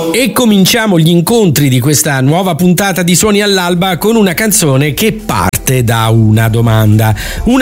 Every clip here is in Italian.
E cominciamo gli incontri di questa nuova puntata di Suoni all'Alba con una canzone che parte da una domanda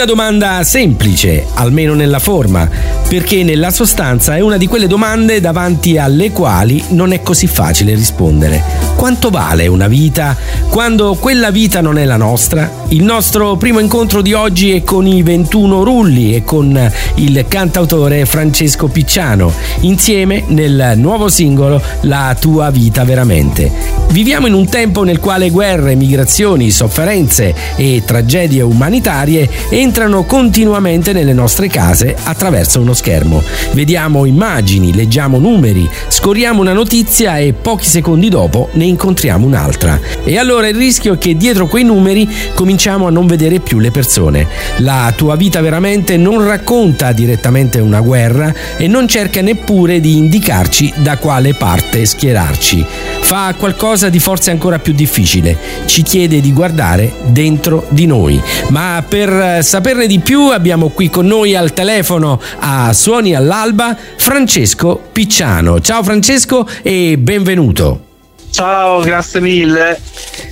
semplice, almeno nella forma, perché nella sostanza è una di quelle domande davanti alle quali non è così facile rispondere. Quanto vale una vita quando quella vita non è la nostra? Il nostro primo incontro di oggi è con i 21 Rulli e con il cantautore Francesco Picciano, insieme nel nuovo singolo La tua vita veramente. Viviamo in un tempo nel quale guerre, migrazioni, sofferenze e tragedie umanitarie entrano continuamente nelle nostre case attraverso uno schermo. Vediamo immagini, leggiamo numeri, scorriamo una notizia e pochi secondi dopo ne incontriamo un'altra. E allora il rischio è che dietro quei numeri cominciamo a non vedere più le persone. La tua vita veramente non racconta direttamente una guerra e non cerca neppure di indicarci da quale parte schierarci. Fa qualcosa di forse ancora più difficile. Ci chiede di guardare dentro di noi. Ma per saperne di più abbiamo qui con noi al telefono a Suoni all'Alba Francesco Picciano. Ciao Francesco e benvenuto. Ciao, grazie mille.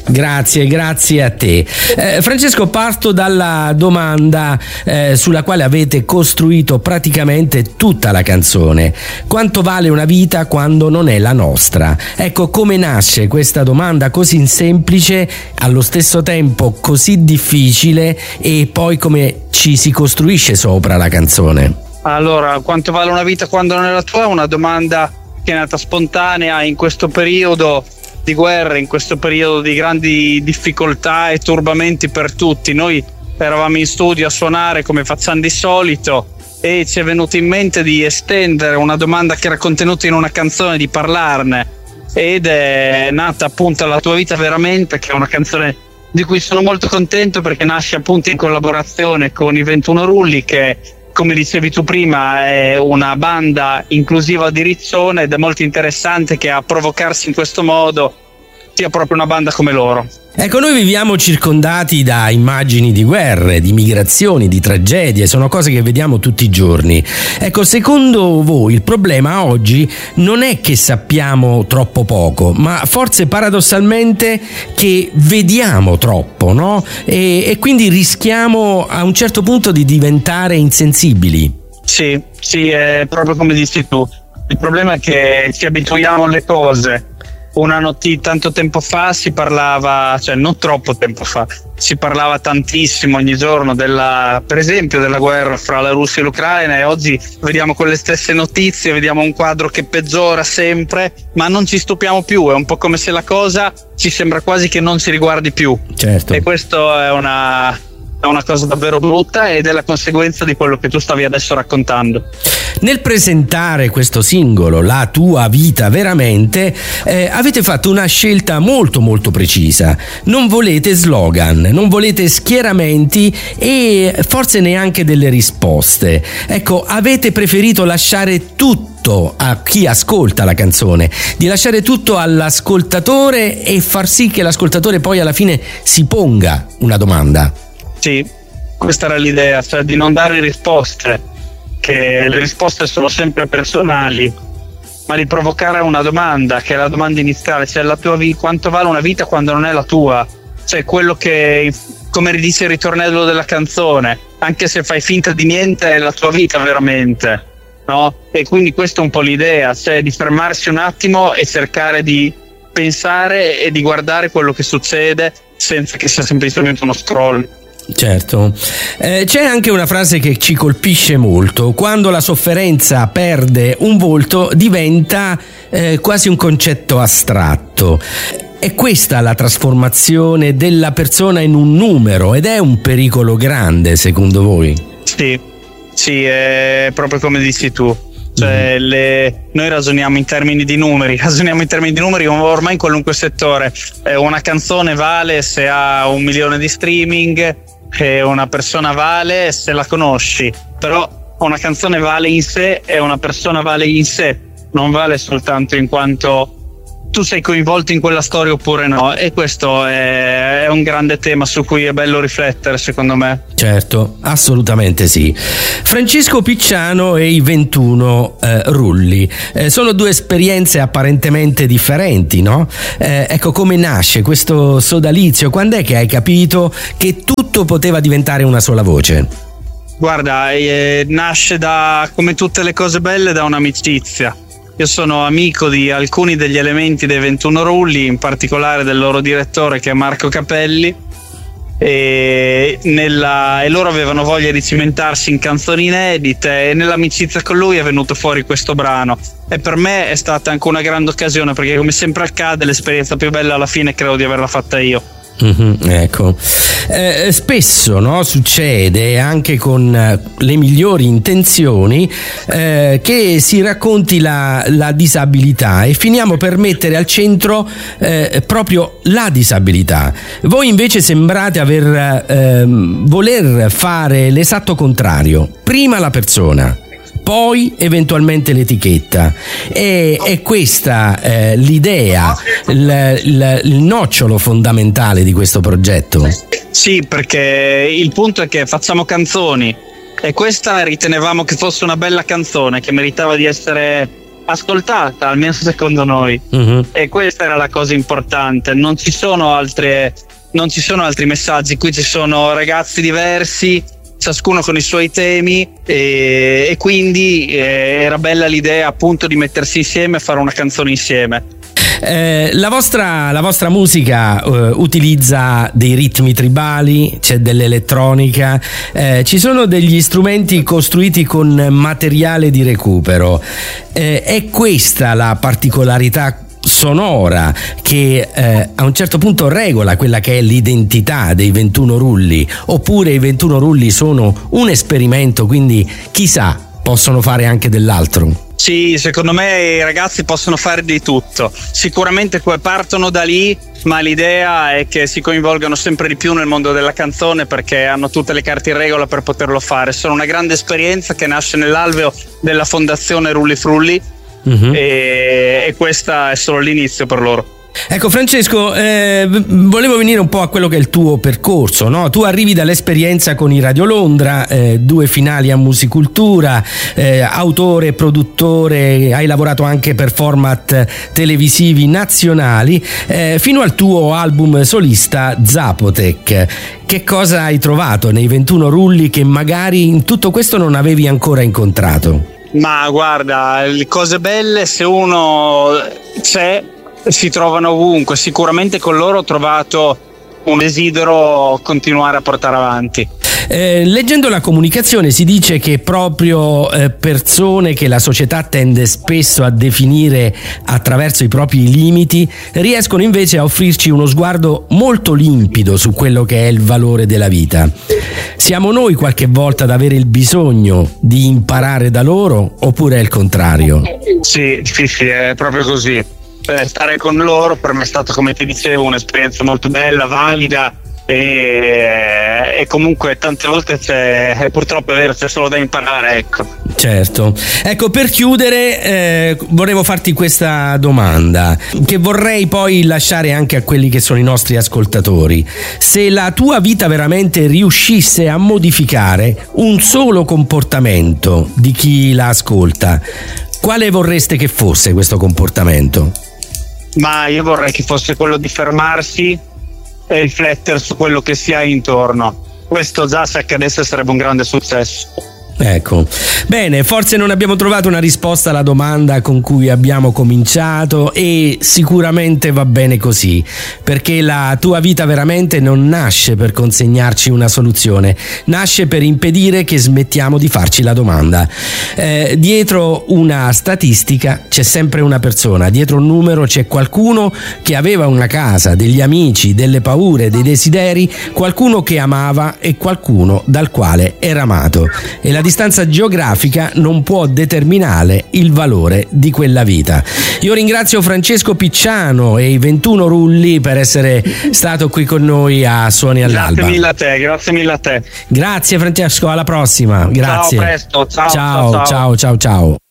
Grazie a te. Francesco, parto dalla domanda sulla quale avete costruito praticamente tutta la canzone. Quanto vale una vita quando non è la nostra? Ecco, come nasce questa domanda così semplice, allo stesso tempo così difficile, e poi come ci si costruisce sopra la canzone? Allora, quanto vale una vita quando non è la tua? È una domanda che è nata spontanea in questo periodo di guerra, in questo periodo di grandi difficoltà e turbamenti per tutti. Noi eravamo in studio a suonare come facciamo di solito e ci è venuto in mente di estendere una domanda che era contenuta in una canzone, di parlarne, ed è nata appunto La tua vita veramente, che è una canzone di cui sono molto contento perché nasce appunto in collaborazione con i 21 Rulli, che, come dicevi tu prima, è una banda inclusiva di Riccione, ed è molto interessante che a provocarsi in questo modo sia proprio una banda come loro. Ecco, noi viviamo circondati da immagini di guerre, di migrazioni, di tragedie, sono cose che vediamo tutti i giorni. Ecco, secondo voi il problema oggi non è che sappiamo troppo poco, ma forse paradossalmente che vediamo troppo, no? E quindi rischiamo a un certo punto di diventare insensibili. Sì, è proprio come dici tu. Il problema è che ci abituiamo alle cose. Una notizia, tanto tempo fa si parlava, cioè non troppo tempo fa, si parlava tantissimo ogni giorno per esempio della guerra fra la Russia e l'Ucraina, e oggi vediamo quelle stesse notizie, vediamo un quadro che peggiora sempre, ma non ci stupiamo più. È un po' come se la cosa ci sembra quasi che non ci riguardi più. Certo. E questo è una cosa davvero brutta, ed è la conseguenza di quello che tu stavi adesso raccontando. Nel presentare questo singolo, La tua vita veramente, avete fatto una scelta molto molto precisa. Non volete slogan, non volete schieramenti e forse neanche delle risposte. Ecco, avete preferito lasciare tutto a chi ascolta la canzone, di lasciare tutto all'ascoltatore e far sì che l'ascoltatore poi alla fine si ponga una domanda. Sì, questa era l'idea, cioè di non dare risposte, che le risposte sono sempre personali, ma di provocare una domanda, che è la domanda iniziale, cioè la tua quanto vale una vita quando non è la tua? Cioè quello che, come dice il ritornello della canzone, anche se fai finta di niente è la tua vita veramente, no? E quindi questa è un po' l'idea, cioè di fermarsi un attimo e cercare di pensare e di guardare quello che succede senza che sia semplicemente uno scroll. Certo, c'è anche una frase che ci colpisce molto: quando la sofferenza perde un volto diventa quasi un concetto astratto. È questa la trasformazione della persona in un numero, ed è un pericolo grande secondo voi? Sì, è proprio come dici tu. Cioè, noi ragioniamo in termini di numeri ormai in qualunque settore. Una canzone vale se ha 1 milione di streaming, e una persona vale se la conosci, però una canzone vale in sé e una persona vale in sé, non vale soltanto in quanto tu sei coinvolto in quella storia oppure no, e questo è un grande tema su cui è bello riflettere, secondo me. Certo, assolutamente sì. Francesco Picciano e i 21 Rulli sono due esperienze apparentemente differenti, no? Ecco, come nasce questo sodalizio? Quando è che hai capito che tutto poteva diventare una sola voce? Guarda, nasce come tutte le cose belle, da un'amicizia. Io sono amico di alcuni degli elementi dei 21 Rulli, in particolare del loro direttore, che è Marco Capelli, e loro avevano voglia di cimentarsi in canzoni inedite, e nell'amicizia con lui è venuto fuori questo brano, e per me è stata anche una grande occasione, perché come sempre accade, l'esperienza più bella alla fine credo di averla fatta io. Ecco, spesso, no, succede anche con le migliori intenzioni che si racconti la disabilità e finiamo per mettere al centro proprio la disabilità. Voi invece sembrate voler fare l'esatto contrario: prima la persona, poi eventualmente l'etichetta. È questa l'idea, il nocciolo fondamentale di questo progetto? Sì, perché il punto è che facciamo canzoni, e questa ritenevamo che fosse una bella canzone che meritava di essere ascoltata, almeno secondo noi. E questa era la cosa importante. Non ci sono altri messaggi. Qui ci sono ragazzi diversi, ciascuno con i suoi temi, e quindi era bella l'idea appunto di mettersi insieme e fare una canzone insieme. La vostra musica utilizza dei ritmi tribali, c'è dell'elettronica, ci sono degli strumenti costruiti con materiale di recupero. È questa la particolarità sonora che a un certo punto regola quella che è l'identità dei 21 Rulli, oppure i 21 Rulli sono un esperimento, quindi chissà, possono fare anche dell'altro? Sì, secondo me i ragazzi possono fare di tutto. Sicuramente partono da lì, ma l'idea è che si coinvolgano sempre di più nel mondo della canzone, perché hanno tutte le carte in regola per poterlo fare. Sono una grande esperienza che nasce nell'alveo della fondazione Rulli Frulli, e questa è solo l'inizio per loro. Ecco Francesco, volevo venire un po' a quello che è il tuo percorso, no? Tu arrivi dall'esperienza con i Radio Londra, 2 finali a Musicultura, autore, produttore, hai lavorato anche per format televisivi nazionali, fino al tuo album solista Zapotec. Che cosa hai trovato nei 21 Rulli che magari in tutto questo non avevi ancora incontrato? Ma guarda, le cose belle, se uno c'è, si trovano ovunque. Sicuramente con loro ho trovato un desidero continuare a portare avanti. Leggendo la comunicazione si dice che proprio persone che la società tende spesso a definire attraverso i propri limiti riescono invece a offrirci uno sguardo molto limpido su quello che è il valore della vita. Siamo noi qualche volta ad avere il bisogno di imparare da loro, oppure è il contrario? Sì, è proprio così. Stare con loro per me è stata, come ti dicevo, un'esperienza molto bella, valida, e comunque tante volte purtroppo è vero, c'è solo da imparare, ecco. Certo. Ecco, per chiudere volevo farti questa domanda che vorrei poi lasciare anche a quelli che sono i nostri ascoltatori. Se la tua vita veramente riuscisse a modificare un solo comportamento di chi la ascolta, quale vorreste che fosse questo comportamento? Ma io vorrei che fosse quello di fermarsi e riflettere su quello che si ha intorno. Questo già, se accadesse, sarebbe un grande successo. Ecco, bene, forse non abbiamo trovato una risposta alla domanda con cui abbiamo cominciato, e sicuramente va bene così, perché la tua vita veramente non nasce per consegnarci una soluzione, nasce per impedire che smettiamo di farci la domanda. Dietro una statistica c'è sempre una persona, dietro un numero c'è qualcuno che aveva una casa, degli amici, delle paure, dei desideri, qualcuno che amava e qualcuno dal quale era amato, e la distanza geografica non può determinare il valore di quella vita. Io ringrazio Francesco Picciano e i 21 Rulli per essere stato qui con noi a Suoni all'Alba. Grazie mille a te. Grazie Francesco, alla prossima. Grazie. Ciao, a presto. Ciao.